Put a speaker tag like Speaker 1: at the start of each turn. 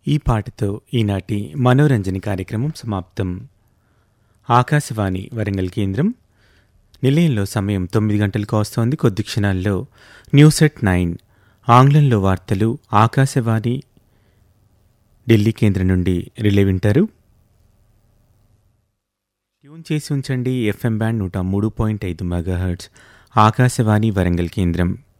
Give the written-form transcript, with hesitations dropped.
Speaker 1: ఈ పాటతో ఈనాటి మనోరంజన కార్యక్రమం సమాప్తం. ఆకాశవాణి వరంగల్ కేంద్రం. నిలయంలో సమయం 9 గంటలకు వస్తోంది. కొద్ది క్షణాల్లో న్యూస్ ఎట్ 9 ఆంగ్లంలో వార్తలు ఆకాశవాణి ఢిల్లీ కేంద్రం నుండి రిలే వింటారు. ట్యూన్ చేసి ఉంచండి. FM band 103.5 megahertz Akashvani Warangal కేంద్రం.